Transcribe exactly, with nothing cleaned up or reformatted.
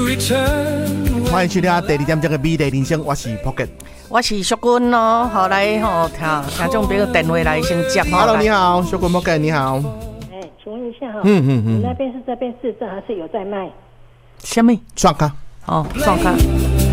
欢迎收听第二点这个美丽人生，我是 Pocket， 我是淑君哦，好来吼，听听众朋友电话来先接。 Hello， 你好，淑君 Pocket， 你好。 哎，请问一下哈， 嗯嗯嗯， 你那边是这边市政还是有在卖？ 什么？ 刷卡。 哦，刷卡。